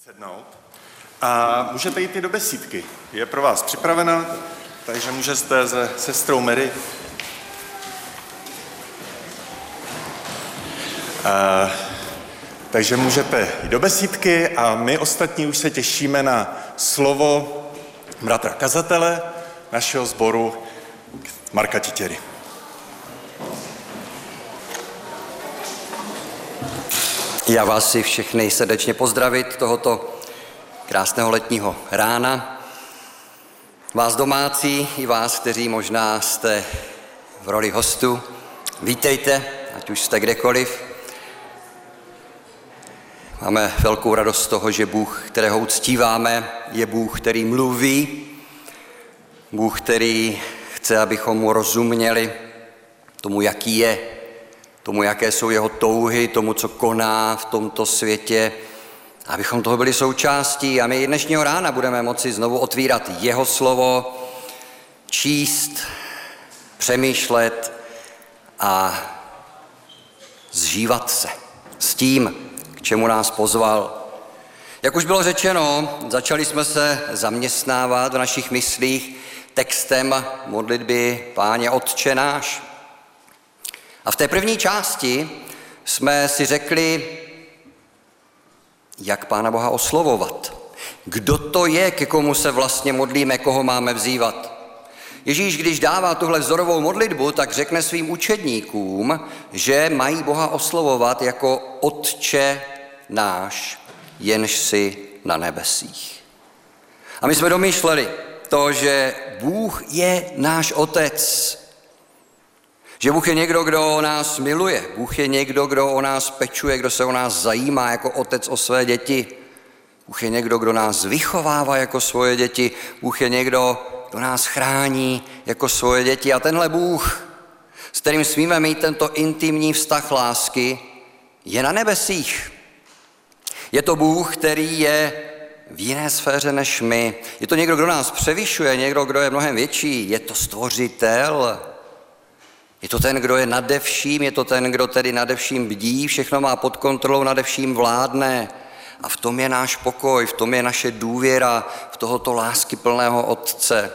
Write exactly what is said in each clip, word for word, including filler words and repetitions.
sednout a můžete jít i do besídky. Je pro vás připravena, takže můžete se sestrou Mary a, takže můžete jít do besídky a my ostatní už se těšíme na slovo bratra kazatele našeho sboru Marka Titěry. Já vás chci všechny srdečně pozdravit tohoto krásného letního rána. Vás domácí i vás, kteří možná jste v roli hostů, vítejte, ať už jste kdekoliv. Máme velkou radost z toho, že Bůh, kterého uctíváme, je Bůh, který mluví, Bůh, který chce, abychom mu rozuměli tomu, jaký je, tomu, jaké jsou jeho touhy, tomu, co koná v tomto světě, abychom toho byli součástí. A my dnešního rána budeme moci znovu otvírat jeho slovo, číst, přemýšlet a zžívat se s tím, k čemu nás pozval. Jak už bylo řečeno, začali jsme se zaměstnávat v našich myslích textem modlitby Páně Otče náš. A v té první části jsme si řekli, jak Pána Boha oslovovat. Kdo to je, ke komu se vlastně modlíme, koho máme vzývat. Ježíš, když dává tuhle vzorovou modlitbu, tak řekne svým učedníkům, že mají Boha oslovovat jako Otče náš, jenž jsi na nebesích. A my jsme domýšleli to, že Bůh je náš Otec. Že Bůh je někdo, kdo o nás miluje. Bůh je někdo, kdo o nás pečuje, kdo se o nás zajímá jako otec o své děti. Bůh je někdo, kdo nás vychovává jako svoje děti. Bůh je někdo, kdo nás chrání jako svoje děti. A tenhle Bůh, s kterým smíme mít tento intimní vztah lásky, je na nebesích. Je to Bůh, který je v jiné sféře než my. Je to někdo, kdo nás převyšuje, někdo, kdo je mnohem větší. Je to stvořitel. Je to ten, kdo je nade vším, je to ten, kdo tedy nade vším bdí, všechno má pod kontrolou, nade vším vládne. A v tom je náš pokoj, v tom je naše důvěra, v tohoto láskyplného Otce.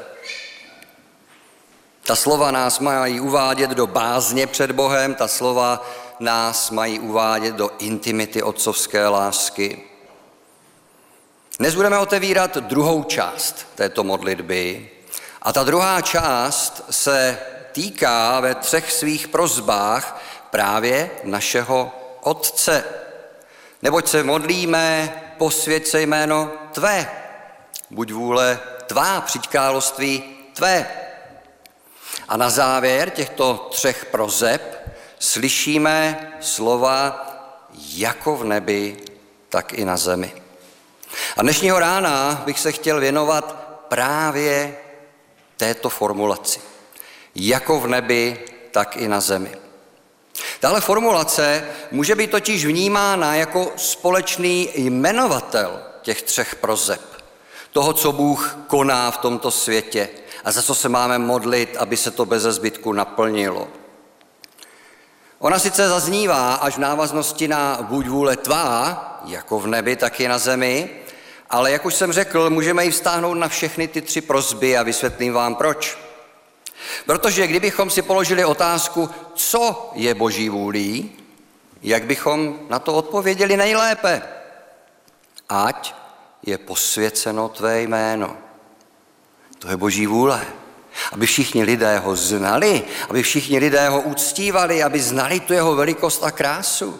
Ta slova nás mají uvádět do bázně před Bohem, ta slova nás mají uvádět do intimity otcovské lásky. Dnes budeme otevírat druhou část této modlitby a ta druhá část se týká ve třech svých prosbách právě našeho Otce. Neboť se modlíme, posvěť se jméno Tvé, buď vůle Tvá, přijď království Tvé. A na závěr těchto třech proseb slyšíme slova jako v nebi, tak i na zemi. A dnešního rána bych se chtěl věnovat právě této formulaci. Jako v nebi, tak i na zemi. Tahle formulace může být totiž vnímána jako společný jmenovatel těch třech proseb. Toho, co Bůh koná v tomto světě a za co se máme modlit, aby se to beze zbytku naplnilo. Ona sice zaznívá až v návaznosti na buď vůle tvá, jako v nebi, tak i na zemi, ale jak už jsem řekl, můžeme ji vztáhnout na všechny ty tři prosby a vysvětlím vám proč. Protože kdybychom si položili otázku, co je Boží vůlí, jak bychom na to odpověděli nejlépe? Ať je posvěceno tvé jméno. To je Boží vůle. Aby všichni lidé ho znali, aby všichni lidé ho uctívali, aby znali tu jeho velikost a krásu.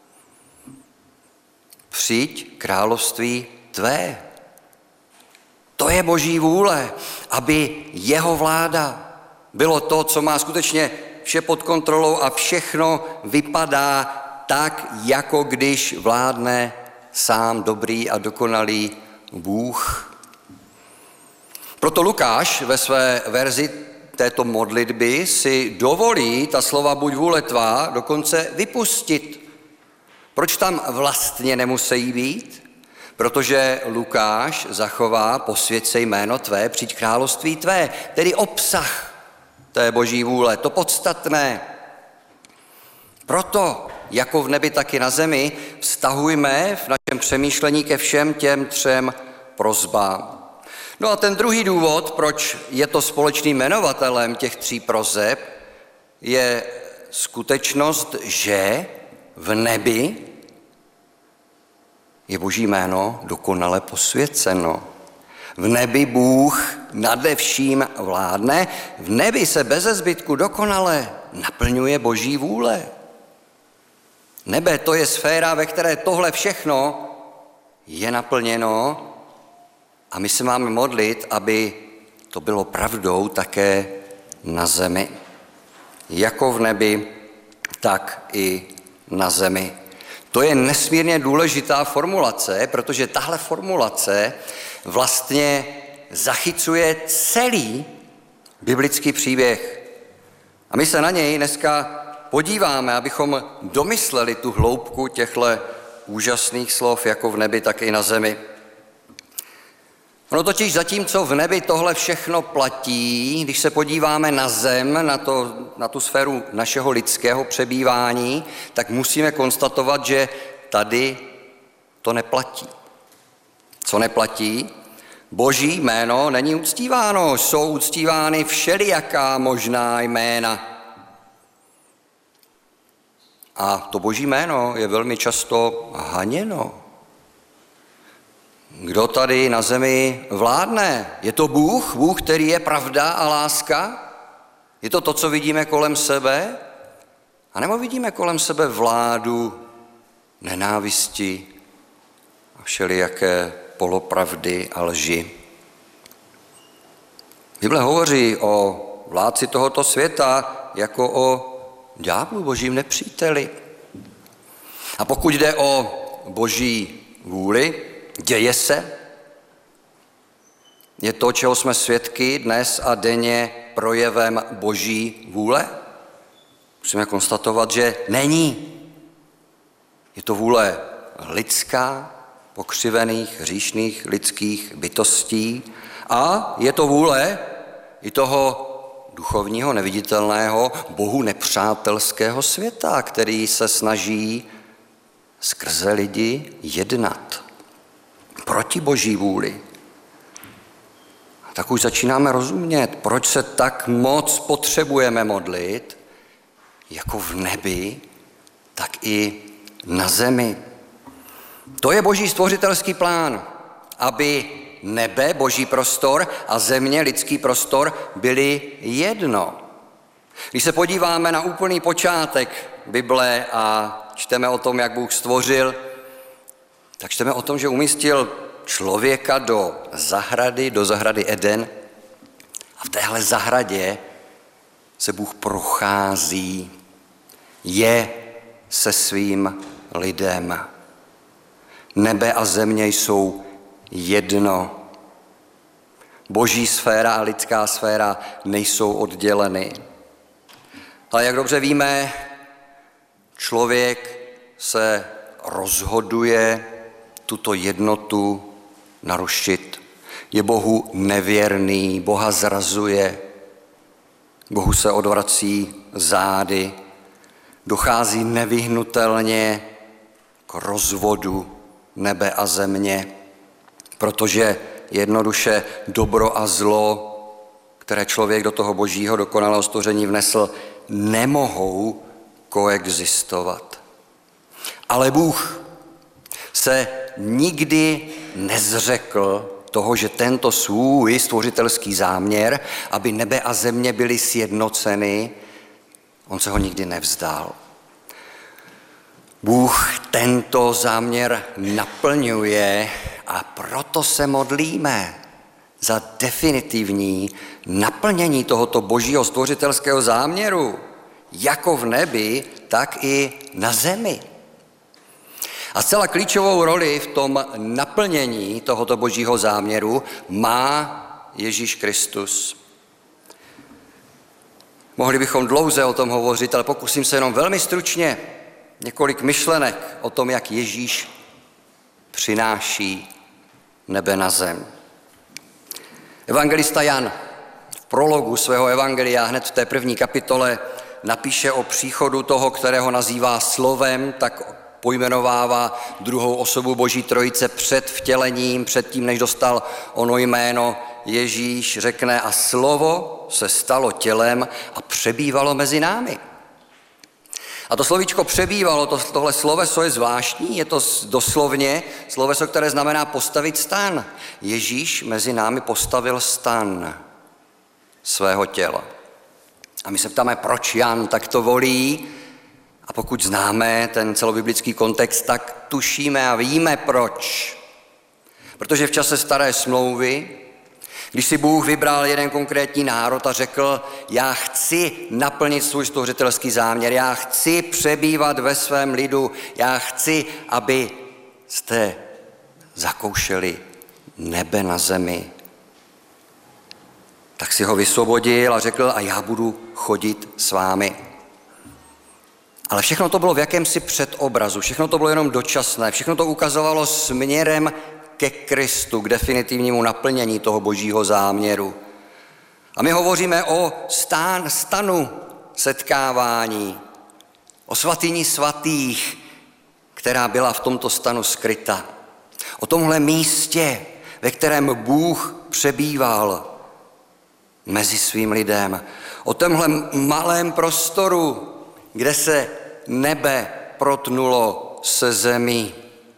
Přijď království tvé. To je Boží vůle, aby jeho vláda bylo to, co má skutečně vše pod kontrolou a všechno vypadá tak, jako když vládne sám dobrý a dokonalý Bůh. Proto Lukáš ve své verzi této modlitby si dovolí ta slova buď vůle tvá dokonce vypustit. Proč tam vlastně nemusí být? Protože Lukáš zachová posvěť se jméno tvé, přijď království tvé, tedy obsah té Boží vůle, to podstatné. Proto jako v nebi, tak i na zemi, vztahujme v našem přemýšlení ke všem těm třem prosbám. No a ten druhý důvod, proč je to společným jmenovatelem těch tří proseb, je skutečnost, že v nebi je Boží jméno dokonale posvěceno. V nebi Bůh nade vším vládne, v nebi se beze zbytku dokonale naplňuje Boží vůle. Nebe to je sféra, ve které tohle všechno je naplněno a my se máme modlit, aby to bylo pravdou také na zemi. Jako v nebi, tak i na zemi. To je nesmírně důležitá formulace, protože tahle formulace vlastně zachycuje celý biblický příběh. A my se na něj dneska podíváme, abychom domysleli tu hloubku těchto úžasných slov, jako v nebi, tak i na zemi. Ono totiž zatímco v nebi tohle všechno platí, když se podíváme na zem, na, to, na tu sféru našeho lidského přebývání, tak musíme konstatovat, že tady to neplatí. Co neplatí? Boží jméno není uctíváno, jsou uctívány všelijaká možná jména. A to Boží jméno je velmi často haněno. Kdo tady na zemi vládne? Je to Bůh, Bůh, který je pravda a láska? Je to to, co vidíme kolem sebe? A nebo vidíme kolem sebe vládu nenávisti a všelijaké polopravdy a lži? Bible hovoří o vládci tohoto světa jako o ďáblu, Božím nepříteli. A pokud jde o Boží vůli, děje se. Je to, čeho jsme svědky dnes a denně, projevem Boží vůle? Musíme konstatovat, že není. Je to vůle lidská, pokřivených, hříšných lidských bytostí a je to vůle i toho duchovního, neviditelného, Bohu nepřátelského světa, který se snaží skrze lidi jednat proti Boží vůli. A tak už začínáme rozumět, proč se tak moc potřebujeme modlit, jako v nebi, tak i na zemi. To je Boží stvořitelský plán, aby nebe, Boží prostor a země, lidský prostor, byly jedno. Když se podíváme na úplný počátek Bible a čteme o tom, jak Bůh stvořil, tak čteme o tom, že umístil člověka do zahrady, do zahrady Eden. A v téhle zahradě se Bůh prochází, je se svým lidem. Nebe a země jsou jedno. Boží sféra a lidská sféra nejsou odděleny. Ale jak dobře víme, člověk se rozhoduje tuto jednotu narušit. Je Bohu nevěrný, Boha zrazuje, Bohu se odvrací zády, dochází nevyhnutelně k rozvodu nebe a země, protože jednoduše dobro a zlo, které člověk do toho Božího dokonalého stvoření vnesl, nemohou koexistovat. Ale Bůh se nikdy nezřekl toho, že tento svůj stvořitelský záměr, aby nebe a země byly sjednoceny, on se ho nikdy nevzdal. Bůh tento záměr naplňuje a proto se modlíme za definitivní naplnění tohoto Božího stvořitelského záměru, jako v nebi, tak i na zemi. A zcela klíčovou roli v tom naplnění tohoto Božího záměru má Ježíš Kristus. Mohli bychom dlouze o tom hovořit, ale pokusím se jenom velmi stručně několik myšlenek o tom, jak Ježíš přináší nebe na zem. Evangelista Jan v prologu svého evangelia hned v té první kapitole napíše o příchodu toho, kterého nazývá slovem, tak pojmenovává druhou osobu Boží trojice před vtělením, před tím, než dostal ono jméno. Ježíš řekne a slovo se stalo tělem a přebývalo mezi námi. A to slovíčko přebývalo, to, tohle sloveso je zvláštní, je to doslovně sloveso, které znamená postavit stan. Ježíš mezi námi postavil stan svého těla. A my se ptáme, proč Jan tak to volí. A pokud známe ten celobiblický kontext, tak tušíme a víme proč. Protože v čase staré smlouvy, když si Bůh vybral jeden konkrétní národ a řekl, já chci naplnit svůj stvořitelský záměr, já chci přebývat ve svém lidu, já chci, aby jste zakoušeli nebe na zemi, tak si ho vysvobodil a řekl, a já budu chodit s vámi. Ale všechno to bylo v jakémsi předobrazu, všechno to bylo jenom dočasné, všechno to ukazovalo směrem ke Kristu, k definitivnímu naplnění toho Božího záměru. A my hovoříme o stán, stanu setkávání, o svatyni svatých, která byla v tomto stanu skryta. O tomhle místě, ve kterém Bůh přebýval mezi svým lidem. O tomhle malém prostoru, kde se nebe protnulo se zemí.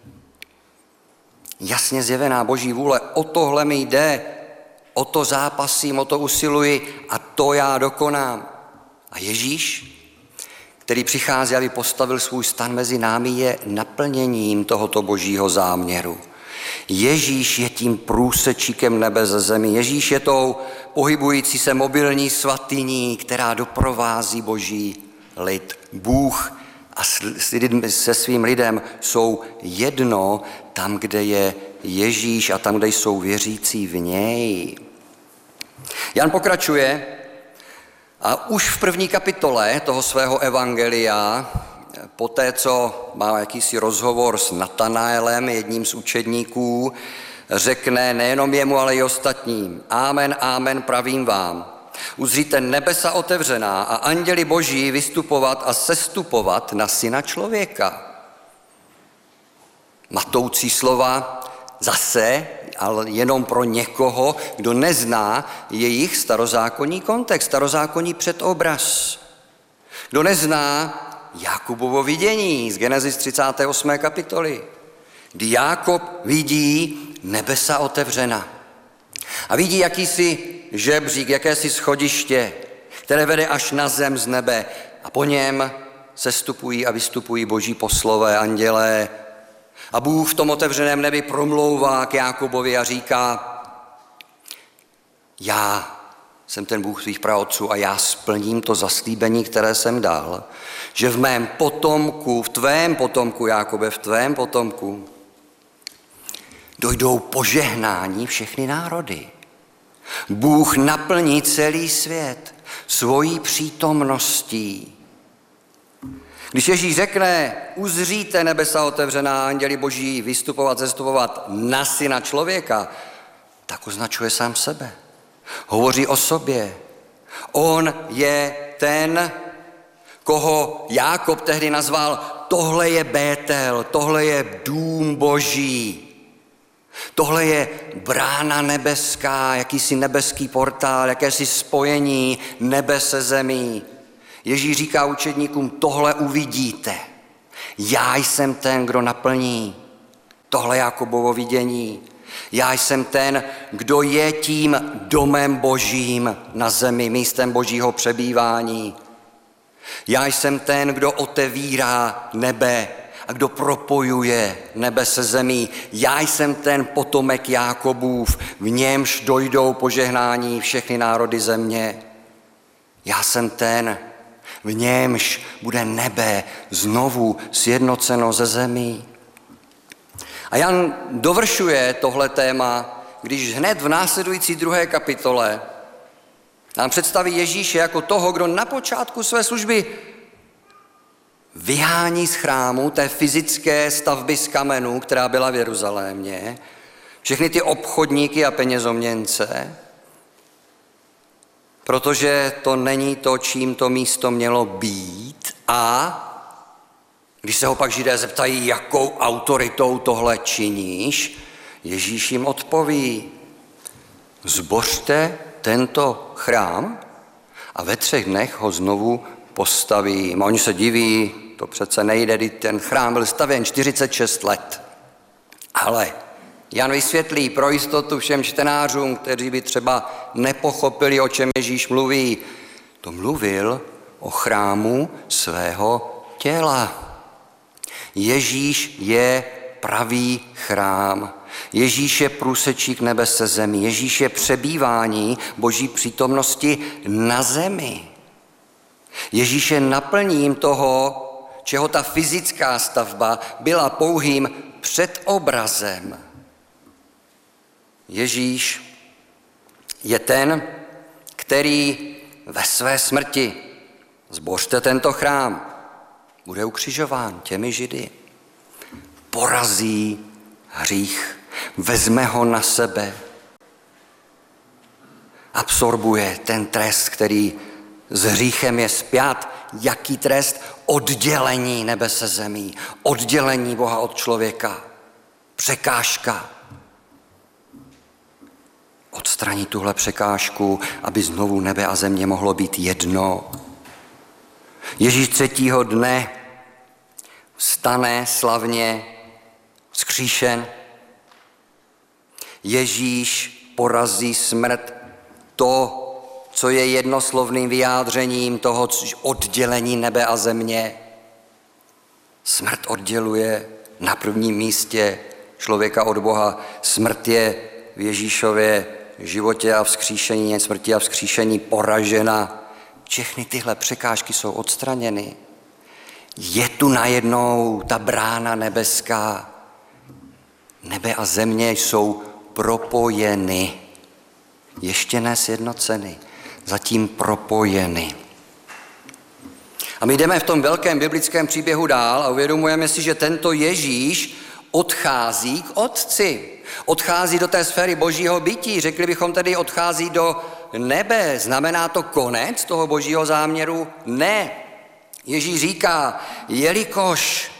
Jasně zjevená Boží vůle, o tohle mi jde, o to zápasím, o to usiluji a to já dokonám. A Ježíš, který přichází, aby postavil svůj stan mezi námi, je naplněním tohoto Božího záměru. Ježíš je tím průsečíkem nebe ze zemi. Ježíš je tou pohybující se mobilní svatyní, která doprovází Boží lid. Bůh a se svým lidem jsou jedno tam, kde je Ježíš a tam, kde jsou věřící v něj. Jan pokračuje a už v první kapitole toho svého evangelia, poté, co má jakýsi rozhovor s Natanaelem, jedním z učedníků, řekne nejenom jemu, ale i ostatním. Amen, amen, pravím vám. Uzříte nebesa otevřená a anděli Boží vystupovat a sestupovat na Syna člověka. Matoucí slova zase, ale jenom pro někoho, kdo nezná jejich starozákonní kontext, starozákonní předobraz. Kdo nezná Jakubovo vidění z Genesis třicáté osmé kapitoly, kdy Jákob vidí nebesa otevřena a vidí jakýsi žebřík, jakési schodiště, které vede až na zem z nebe a po něm sestupují a vystupují Boží poslové, andělé. A Bůh v tom otevřeném nebi promlouvá k Jákobovi a říká, já jsem ten Bůh svých praotců a já splním to zaslíbení, které jsem dal, že v mém potomku, v tvém potomku, Jákobe, v tvém potomku, dojdou požehnání všechny národy. Bůh naplní celý svět svojí přítomností. Když Ježíš řekne, uzříte nebesa otevřená, anděli Boží vystupovat, zestupovat na Syna člověka, tak označuje sám sebe. Hovoří o sobě. On je ten, koho Jákob tehdy nazval, tohle je Bétel, tohle je dům Boží. Tohle je brána nebeská, jakýsi nebeský portál, jakési spojení nebe se zemí. Ježíš říká učedníkům, tohle uvidíte. Já jsem ten, kdo naplní tohle Jákobovo vidění. Já jsem ten, kdo je tím domem Božím na zemi, místem Božího přebývání. Já jsem ten, kdo otevírá nebe a kdo propojuje nebe se zemí. Já jsem ten potomek Jákobův, v němž dojdou požehnání všechny národy země. Já jsem ten, v němž bude nebe znovu sjednoceno ze zemí. A Jan dovršuje tohle téma, když hned v následující druhé kapitole nám představí Ježíše jako toho, kdo na počátku své služby vyhání z chrámu, té fyzické stavby z kamenů, která byla v Jeruzalémě, všechny ty obchodníky a penězoměnce, protože to není to, čím to místo mělo být. A když se ho pak Židé zeptají, jakou autoritou tohle činíš, Ježíš jim odpoví, zbořte tento chrám a ve třech dnech ho znovu postavím. A oni se diví, to přece nejde, když ten chrám byl stavěn čtyřicet šest let. Ale Jan vysvětlí pro jistotu všem čtenářům, kteří by třeba nepochopili, o čem Ježíš mluví. To mluvil o chrámu svého těla. Ježíš je pravý chrám. Ježíš je průsečík nebe se zemí. Ježíš je přebývání Boží přítomnosti na zemi. Ježíš je naplním toho, čeho ta fyzická stavba byla pouhým předobrazem. Ježíš je ten, který ve své smrti, zbořte tento chrám, bude ukřižován těmi Židy, porazí hřích, vezme ho na sebe, absorbuje ten trest, který s hříchem je spjat. Jaký trest? Oddělení nebe se zemí, oddělení Boha od člověka, překážka. Odstraní tuhle překážku, aby znovu nebe a země mohlo být jedno. Ježíš třetího dne vstane slavně vzkříšen. Ježíš porazí smrt, to, co je jednoslovným vyjádřením toho oddělení nebe a země. Smrt odděluje na prvním místě člověka od Boha. Smrt je v Ježíšově životě a vzkříšení, smrti a vzkříšení poražena. Všechny tyhle překážky jsou odstraněny. Je tu najednou ta brána nebeská. Nebe a země jsou propojeny. Ještě ne sjednoceny, zatím propojeny. A my jdeme v tom velkém biblickém příběhu dál a uvědomujeme si, že tento Ježíš odchází k Otci. Odchází do té sféry Božího bytí. Řekli bychom tedy, odchází do nebe. Znamená to konec toho Božího záměru? Ne. Ježíš říká, jelikož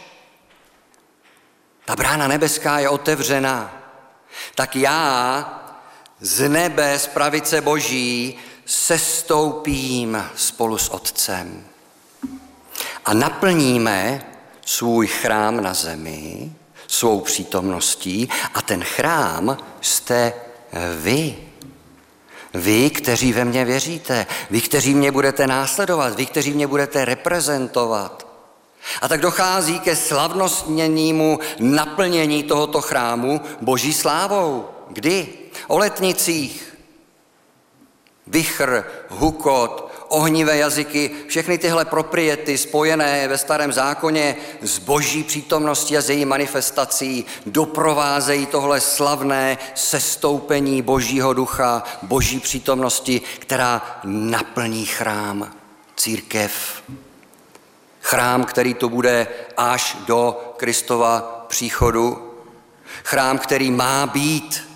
ta brána nebeská je otevřena, tak já z nebe, z pravice Boží, sestoupím spolu s Otcem. A naplníme svůj chrám na zemi, svou přítomností, a ten chrám jste vy. Vy, kteří ve mně věříte, vy, kteří mě budete následovat, vy, kteří mě budete reprezentovat. A tak dochází ke slavnostněnému naplnění tohoto chrámu Boží slávou. Kdy? O letnicích. Vichr, hukot, ohnivé jazyky, všechny tyhle propriety spojené ve Starém zákoně s Boží přítomností a s její manifestací doprovázejí tohle slavné sestoupení Božího ducha, Boží přítomnosti, která naplní chrám, církev. Chrám, který to bude až do Kristova příchodu. Chrám, který má být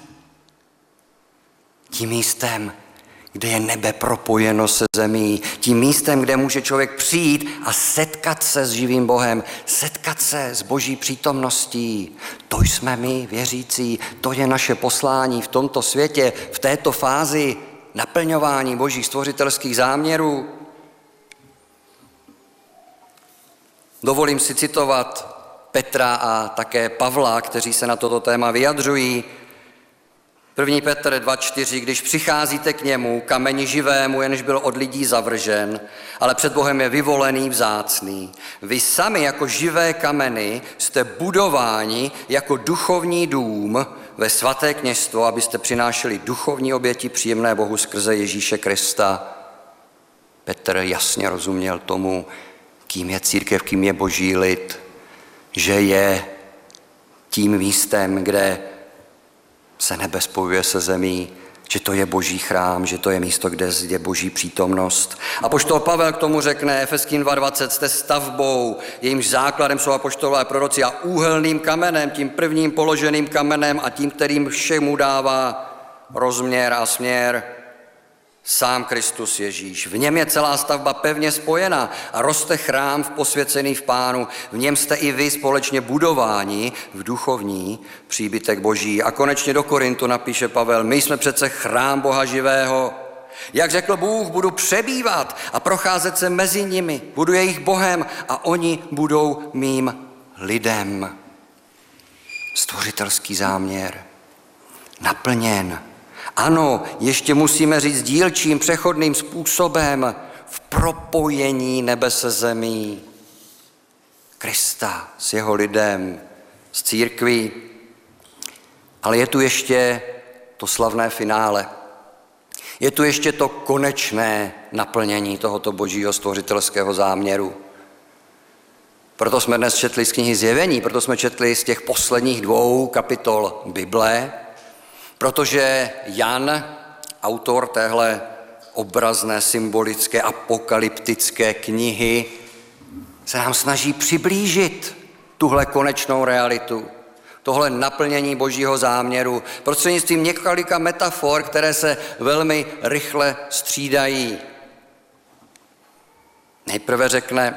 tím místem, kde je nebe propojeno se zemí, tím místem, kde může člověk přijít a setkat se s živým Bohem, setkat se s Boží přítomností. To jsme my, věřící, to je naše poslání v tomto světě, v této fázi naplňování Božích stvořitelských záměrů. Dovolím si citovat Petra a také Pavla, kteří se na toto téma vyjadřují. první Petr dva čtyři, když přicházíte k němu, kameni živému, jenž byl od lidí zavržen, ale před Bohem je vyvolený, vzácný. Vy sami jako živé kameny jste budováni jako duchovní dům ve svaté kněžstvo, abyste přinášeli duchovní oběti příjemné Bohu skrze Ježíše Krista. Petr jasně rozuměl tomu, kým je církev, kým je Boží lid, že je tím místem, kde se nebe spojuje se zemí, že to je Boží chrám, že to je místo, kde je Boží přítomnost. Apoštol Pavel k tomu řekne, Efeským dva dvacet, jste stavbou, jejímž základem jsou apoštolové proroci a úhelným kamenem, tím prvním položeným kamenem a tím, kterým všemu dává rozměr a směr. sám Kristus Ježíš. V něm je celá stavba pevně spojena a roste chrám v posvěcený v Pánu. V něm jste i vy společně budováni v duchovní příbytek Boží. A konečně do Korintu napíše Pavel, my jsme přece chrám Boha živého. Jak řekl Bůh, budu přebývat a procházet se mezi nimi. Budu jejich Bohem a oni budou mým lidem. Stvořitelský záměr. Naplněn. Ano, ještě musíme říct dílčím, přechodným způsobem v propojení nebe se zemí. Krista s jeho lidem, s církví. Ale je tu ještě to slavné finále. Je tu ještě to konečné naplnění tohoto božího stvořitelského záměru. Proto jsme dnes četli z knihy Zjevení, proto jsme četli z těch posledních dvou kapitol Bible, protože Jan, autor téhle obrazné, symbolické, apokalyptické knihy, se nám snaží přiblížit tuhle konečnou realitu, tohle naplnění božího záměru, prostřednictvím několika metafor, které se velmi rychle střídají. Nejprve řekne,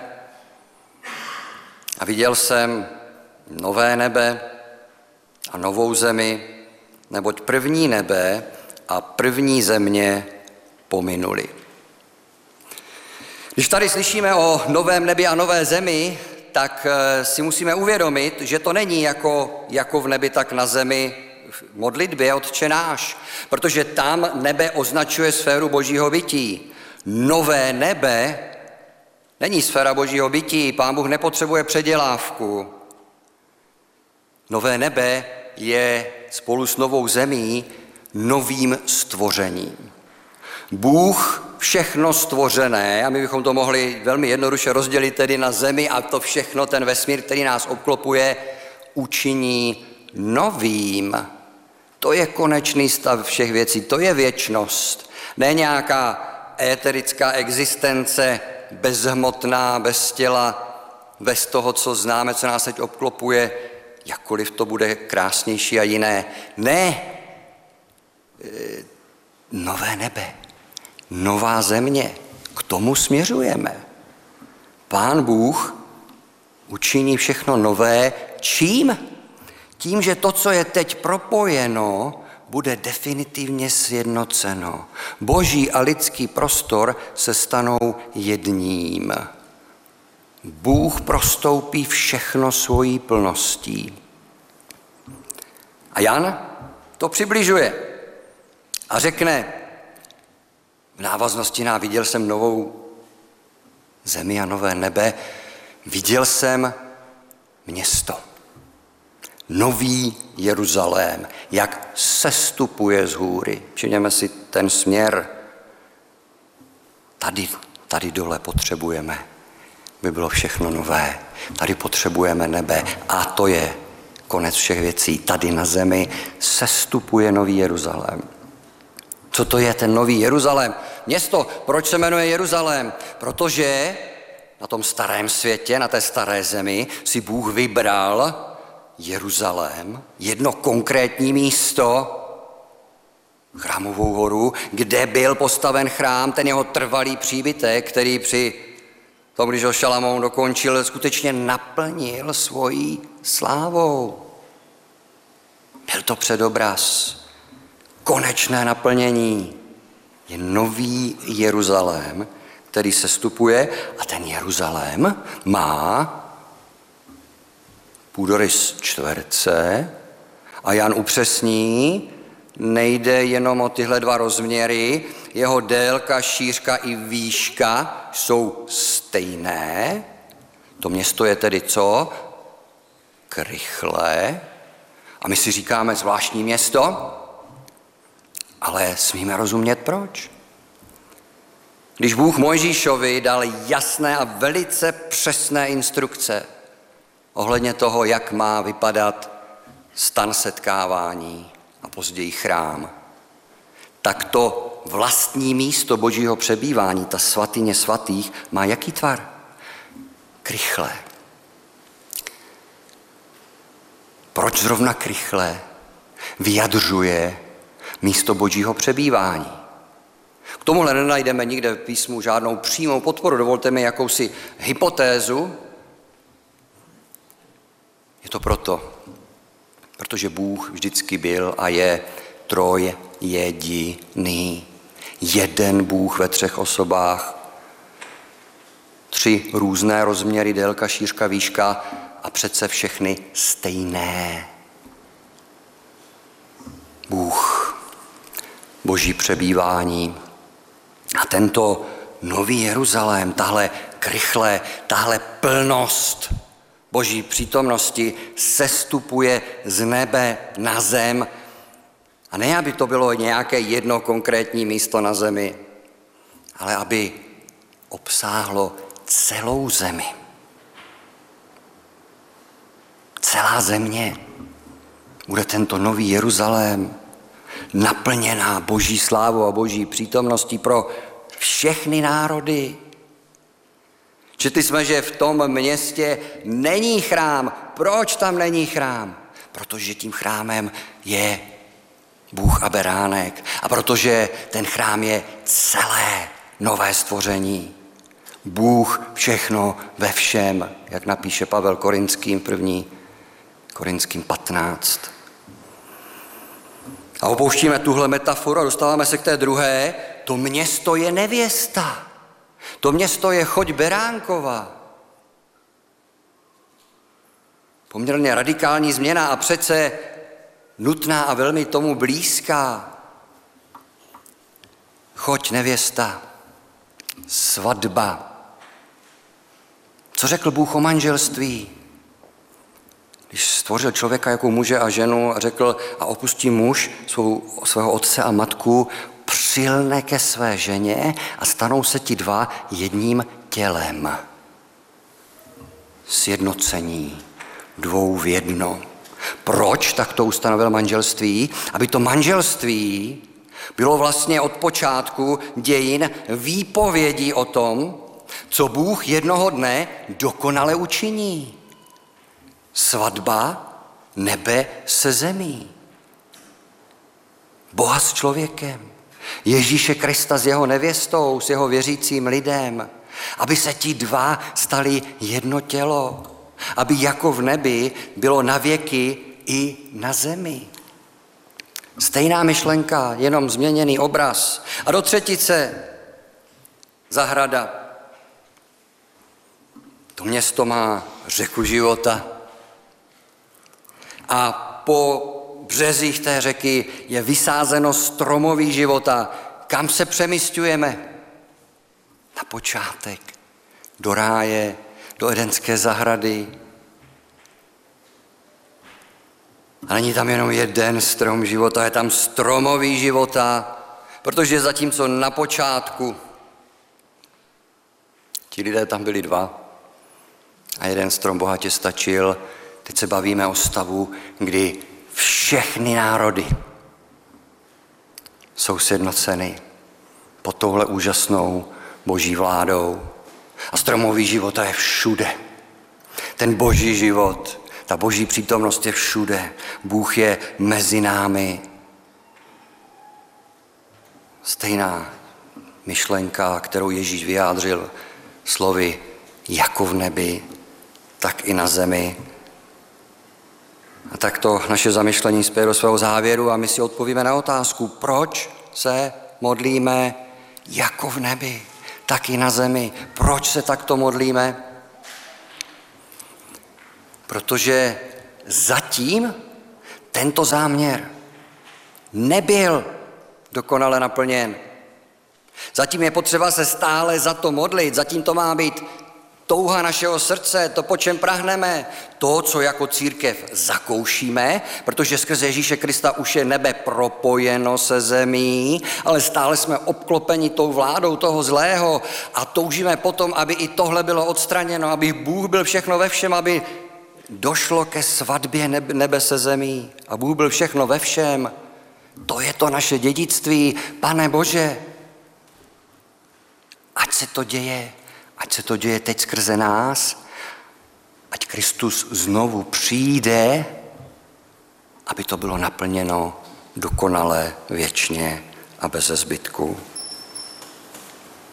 a viděl jsem nové nebe a novou zemi, neboť první nebe a první země pominuli. Když tady slyšíme o novém nebi a nové zemi, tak si musíme uvědomit, že to není jako, jako v nebi, tak na zemi v modlitbě Otče náš, protože tam nebe označuje sféru božího bytí. Nové nebe není sféra božího bytí, Pán Bůh nepotřebuje předělávku. Nové nebe je spolu s novou zemí novým stvořením. Bůh všechno stvořené, a my bychom to mohli velmi jednoduše rozdělit tedy na zemi a to všechno, ten vesmír, který nás obklopuje, učiní novým. To je konečný stav všech věcí, to je věčnost. Ne nějaká éterická existence, bezhmotná, bez těla, bez toho, co známe, co nás teď obklopuje, jakkoliv to bude krásnější a jiné. Ne, e, nové nebe, nová země, k tomu směřujeme. Pán Bůh učiní všechno nové. Čím? Tím, že to, co je teď propojeno, bude definitivně sjednoceno. Boží a lidský prostor se stanou jedním. Bůh prostoupí všechno svojí plností. A Jan to přibližuje a řekne, v návaznosti na viděl jsem novou zemi a nové nebe, viděl jsem město. Nový Jeruzalém, jak sestupuje z hůry. Všimněme si ten směr. Tady, tady dole potřebujeme, by bylo všechno nové. Tady potřebujeme nebe a to je konec všech věcí. Tady na zemi sestupuje nový Jeruzalém. Co to je ten nový Jeruzalém? Město, proč se jmenuje Jeruzalém? Protože na tom starém světě, na té staré zemi si Bůh vybral Jeruzalém, jedno konkrétní místo, Chrámovou horu, kde byl postaven chrám, ten jeho trvalý příbytek, který při tom, když ho Šalamoun dokončil, skutečně naplnil svojí slávou. Byl to předobraz, konečné naplnění. Je nový Jeruzalém, který sestupuje a ten Jeruzalém má půdorys čtverce a Jan upřesní, nejde jenom o tyhle dva rozměry, jeho délka, šířka i výška jsou stejné. To město je tedy co? Krychlé. A my si říkáme zvláštní město, ale smíme rozumět proč. Když Bůh Mojžíšovi dal jasné a velice přesné instrukce ohledně toho, jak má vypadat stan setkávání a později chrám, tak to vlastní místo božího přebývání, ta svatyně svatých, má jaký tvar? Krychlé. Proč zrovna krychlé vyjadřuje místo božího přebývání? K Tomuhle nenajdeme nikde v písmu žádnou přímou podporu. Dovolte mi jakousi hypotézu. Je to proto, protože Bůh vždycky byl a je trojjediný. Jeden Bůh ve třech osobách. Tři různé rozměry, délka, šířka, výška a přece všechny stejné. Bůh, boží přebývání. A tento nový Jeruzalém, tahle krychle, tahle plnost boží přítomnosti sestupuje z nebe na zem. A ne, aby to bylo nějaké jedno konkrétní místo na zemi, ale aby obsáhlo celou zemi. Celá země bude tento nový Jeruzalém naplněná boží slávou a boží přítomností pro všechny národy. Četli jsme, že v tom městě není chrám. Proč tam není chrám? Protože tím chrámem je Bůh a beránek. A protože ten chrám je celé nové stvoření. Bůh všechno ve všem, jak napíše Pavel Korinským první, Korinským patnáct. A opouštíme tuhle metaforu a dostáváme se k té druhé. To město je nevěsta. To město je choď beránkova. Poměrně radikální změna a přece nutná a velmi tomu blízká. Choď nevěsta, svatba. Co řekl Bůh o manželství? Když stvořil člověka jako muže a ženu a řekl a opustí muž svou, svého otce a matku, přilne ke své ženě a stanou se ti dva jedním tělem. Sjednocení dvou v jedno. Proč tak to ustanovil manželství? Aby to manželství bylo vlastně od počátku dějin výpovědí o tom, co Bůh jednoho dne dokonale učiní. Svatba nebe se zemí. Boha s člověkem. Ježíše Krista s jeho nevěstou, s jeho věřícím lidem. Aby se ti dva stali jedno tělo. Aby jako v nebi bylo na věky i na zemi. Stejná myšlenka, jenom změněný obraz. A do třetice zahrada. To město má řeku života. A po březích té řeky je vysázeno stromoví života. Kam se přemísťujeme? Na počátek, do ráje, do edenské zahrady. A není tam jenom jeden strom života, je tam stromový života, protože zatímco na počátku ti lidé tam byli dva a jeden strom bohatě stačil, teď se bavíme o stavu, kdy všechny národy jsou sjednoceny pod touhle úžasnou boží vládou. A stromový život je všude. Ten boží život, ta boží přítomnost je všude. Bůh je mezi námi. Stejná myšlenka, kterou Ježíš vyjádřil slovy jako v nebi, tak i na zemi. A tak to naše zamyšlení spěje do svého závěru a my si odpovíme na otázku, proč se modlíme jako v nebi, tak i na zemi. Proč se takto modlíme? Protože zatím tento záměr nebyl dokonale naplněn. Zatím je potřeba se stále za to modlit, zatím to má být touha našeho srdce, to, po čem prahneme, to, co jako církev zakoušíme, protože skrze Ježíše Krista už je nebe propojeno se zemí, ale stále jsme obklopeni tou vládou toho zlého a toužíme potom, aby i tohle bylo odstraněno, aby Bůh byl všechno ve všem, aby došlo ke svatbě nebe se zemí a Bůh byl všechno ve všem. To je to naše dědictví, Pane Bože. Ať se to děje. Ať se to děje teď skrze nás, ať Kristus znovu přijde, aby to bylo naplněno dokonale, věčně a beze zbytku.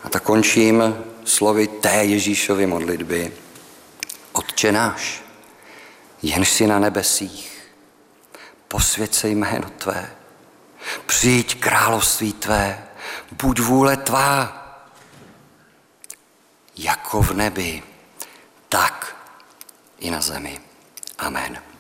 A tak končím slovy té Ježíšovy modlitby. Otče náš, jenž jsi na nebesích, posvěť se jméno tvé, přijď království tvé, buď vůle tvá, jako v nebi, tak i na zemi. Amen.